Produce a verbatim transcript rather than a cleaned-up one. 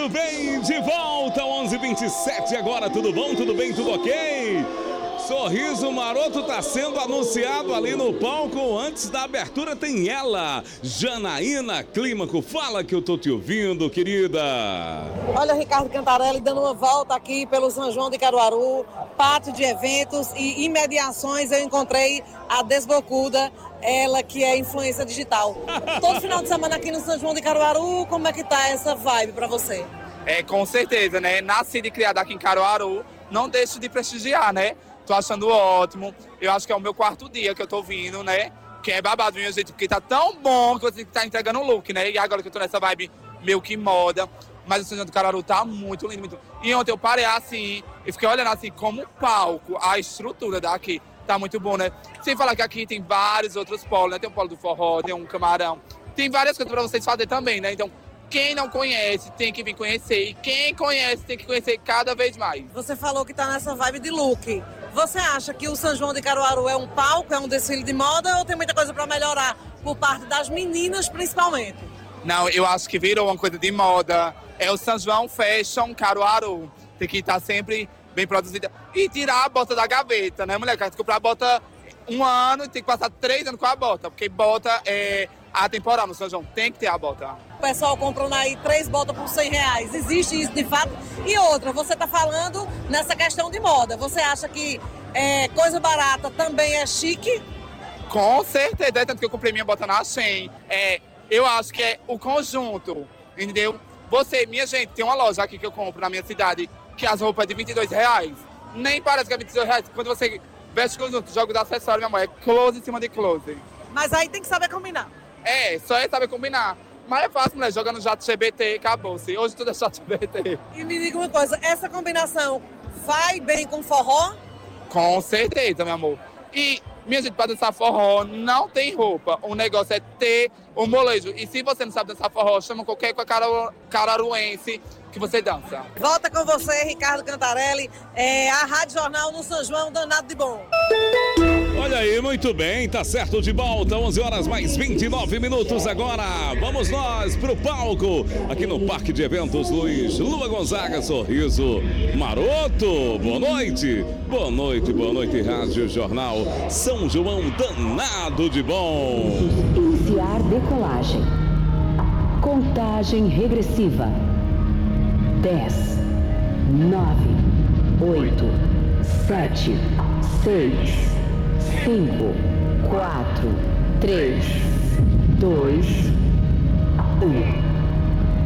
Muito bem, de volta, onze e vinte e sete agora, tudo bom, tudo bem, tudo ok? Sorriso Maroto tá sendo anunciado ali no palco. Antes da abertura tem ela, Janaína Clímaco. Fala que eu tô te ouvindo, querida. Olha, Ricardo Cantarelli dando uma volta aqui pelo São João de Caruaru, pátio de eventos e imediações. Eu encontrei a Desbocuda, ela que é influência digital. Todo final de semana aqui no São João de Caruaru, como é que tá essa vibe pra você? É, com certeza, né? Nascida e criada aqui em Caruaru, não deixo de prestigiar, né? Tô achando ótimo. Eu acho que é o meu quarto dia que eu tô vindo, né? Que é babado, minha gente, porque tá tão bom que você tá entregando o look, né? E agora que eu tô nessa vibe meio que moda. Mas o São João do Caruaru tá muito lindo, muito. E ontem eu parei assim e fiquei olhando assim como palco, a estrutura daqui tá muito bom, né? Sem falar que aqui tem vários outros polos, né? Tem o polo do forró, tem um camarão. Tem várias coisas pra vocês fazerem também, né? Então, quem não conhece tem que vir conhecer. E quem conhece tem que conhecer cada vez mais. Você falou que tá nessa vibe de look. Você acha que o São João de Caruaru é um palco, é um desfile de moda ou tem muita coisa para melhorar por parte das meninas, principalmente? Não, eu acho que virou uma coisa de moda. É o São João Fashion Caruaru. Tem que estar sempre bem produzida. E tirar a bota da gaveta, né, mulher? Tem que comprar a bota um ano e tem que passar três anos com a bota. Porque bota é atemporal no São João. Tem que ter a bota. O pessoal comprando aí três botas por cem reais. Existe isso de fato? E outra, você está falando nessa questão de moda. Você acha que é, coisa barata também é chique? Com certeza. É tanto que eu comprei minha bota na Shein. É, eu acho que é o conjunto, entendeu? Você, minha gente, tem uma loja aqui que eu compro na minha cidade que as roupas é de vinte e dois reais. Nem parece que é vinte e dois reais. Quando você veste conjunto, joga os acessórios, minha mãe, é close em cima de close. Mas aí tem que saber combinar. É, só é saber combinar. Mas é fácil, mulher, joga no jato G B T, acabou-se. Hoje tudo é jato G B T. E me diga uma coisa, essa combinação vai bem com forró? Com certeza, meu amor. E, minha gente, pra dançar forró não tem roupa. O negócio é ter o molejo. E se você não sabe dançar forró, chama qualquer cararuense que você dança. Volta com você, Ricardo Cantarelli, é, a Rádio Jornal no São João, danado de bom. Olha aí, muito bem, tá certo, de volta, onze horas mais vinte e nove minutos agora. Vamos nós pro palco, aqui no Parque de Eventos Luiz Lua Gonzaga, Sorriso Maroto. Boa noite, boa noite, boa noite, Rádio Jornal São João, danado de bom. Iniciar decolagem. Contagem regressiva. dez, nove, oito, sete, seis, cinco, quatro, três, dois, um.